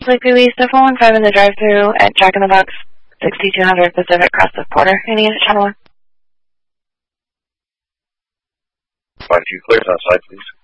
Sleepy Lee, Stuff 115 in the drive-thru at Jack in the Box, 6200 Pacific, Crest of Porter. Any unit channel 1? 52 clears outside, please.